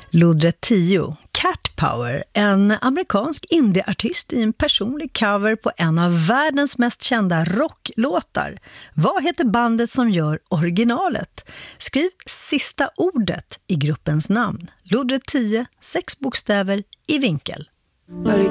Lodrätt 10, Cat Power, en amerikansk indieartist i en personlig cover på en av världens mest kända rocklåtar. Vad heter bandet som gör originalet? Skriv sista ordet i gruppens namn. Lodrätt 10, 6 bokstäver i vinkel.